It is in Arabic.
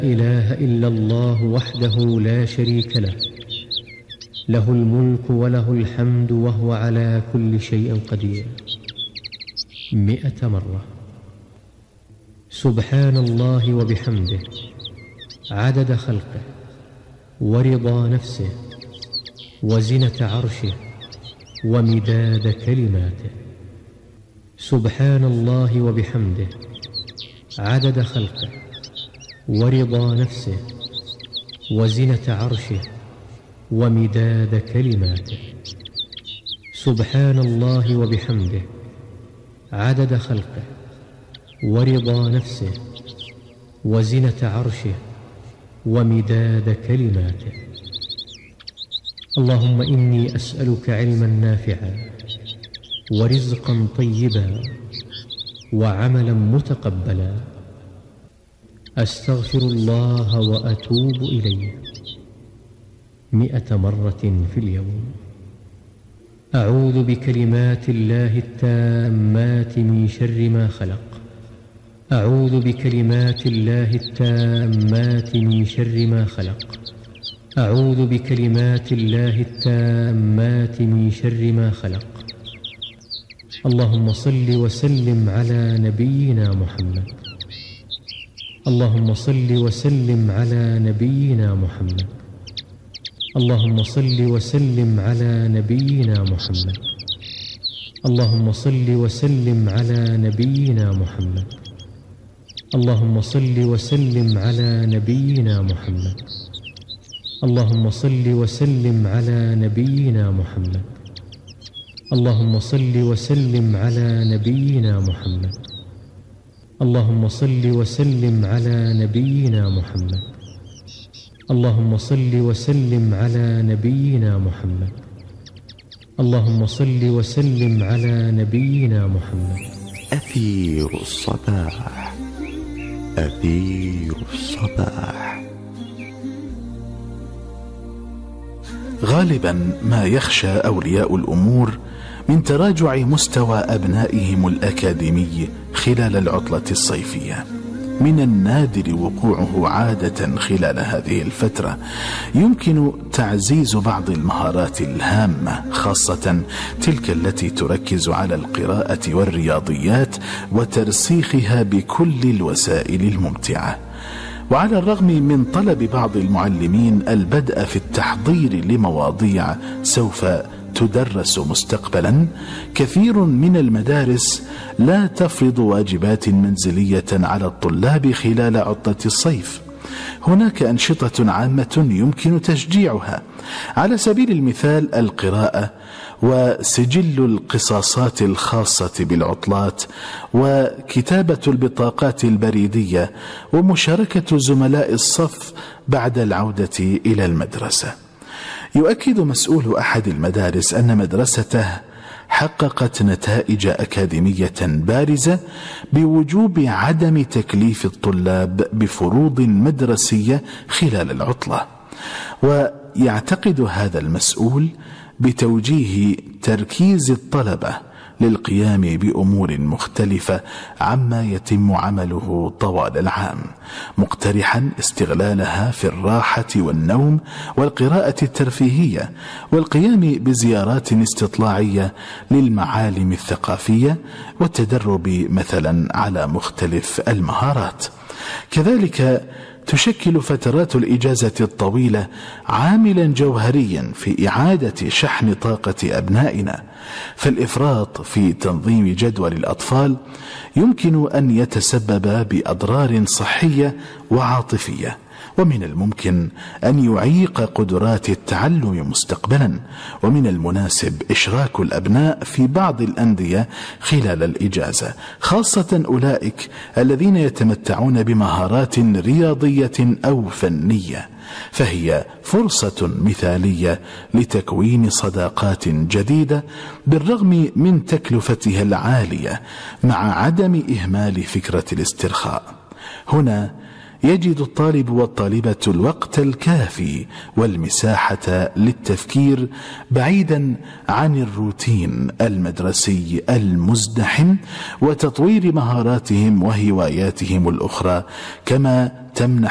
إله إلا الله وحده لا شريك له، له الملك وله الحمد وهو على كل شيء قدير. 100 مرة. سبحان الله وبحمده عدد خلقه ورضا نفسه وزنة عرشه ومداد كلماته. سبحان الله وبحمده عدد خلقه ورضا نفسه وزنة عرشه ومداد كلماته. سبحان الله وبحمده عدد خلقه ورضا نفسه وزنة عرشه ومداد كلماته. اللهم إني أسألك علما نافعا ورزقا طيبا وعملا متقبلا. أستغفر الله وأتوب إليه 100 مرة في اليوم. أعوذ بكلمات الله التامات من شر ما خلق. أعوذ بكلمات الله التامات من شر ما خلق. أعوذ بكلمات الله التامات من شر ما خلق. اللهم صل وسلم على نبينا محمد. اللهم صل وسلم على نبينا محمد. اللهم صل وسلم على نبينا محمد. اللهم صل وسلم على نبينا محمد. اللهم صل وسلم على نبينا محمد. اللهم صل وسلم على نبينا محمد. اللهم صل وسلم على نبينا محمد. اللهم صل وسلم على نبينا محمد. اللهم صل وسلم على نبينا محمد. اللهم صل وسلم على نبينا محمد. أثير الصباح، أثير الصباح. غالبا ما يخشى أولياء الأمور من تراجع مستوى أبنائهم الأكاديمي خلال العطلة الصيفية. من النادر وقوعه عادة خلال هذه الفترة. يمكن تعزيز بعض المهارات الهامة، خاصة تلك التي تركز على القراءة والرياضيات وترسيخها بكل الوسائل الممتعة. وعلى الرغم من طلب بعض المعلمين البدء في التحضير لمواضيع سوف تدرس مستقبلا، كثير من المدارس لا تفرض واجبات منزلية على الطلاب خلال عطلة الصيف. هناك أنشطة عامة يمكن تشجيعها، على سبيل المثال القراءة وسجل القصاصات الخاصة بالعطلات وكتابة البطاقات البريدية ومشاركة زملاء الصف بعد العودة إلى المدرسة. يؤكد مسؤول أحد المدارس أن مدرسته حققت نتائج أكاديمية بارزة بوجوب عدم تكليف الطلاب بفروض مدرسية خلال العطلة. ويعتقد هذا المسؤول بتوجيه تركيز الطلبة للقيام بأمور مختلفة عما يتم عمله طوال العام، مقترحا استغلالها في الراحة والنوم والقراءة الترفيهية والقيام بزيارات استطلاعية للمعالم الثقافية والتدرب مثلا على مختلف المهارات. كذلك تشكل فترات الإجازة الطويلة عاملا جوهريا في إعادة شحن طاقة أبنائنا، فالإفراط في تنظيم جدول الأطفال يمكن أن يتسبب بأضرار صحية وعاطفية، ومن الممكن أن يعيق قدرات التعلم مستقبلا. ومن المناسب إشراك الأبناء في بعض الأندية خلال الإجازة، خاصة أولئك الذين يتمتعون بمهارات رياضية أو فنية، فهي فرصة مثالية لتكوين صداقات جديدة بالرغم من تكلفتها العالية، مع عدم إهمال فكرة الاسترخاء. هنا يجد الطالب والطالبة الوقت الكافي والمساحة للتفكير بعيدا عن الروتين المدرسي المزدحم، وتطوير مهاراتهم وهواياتهم الأخرى، كما تمنح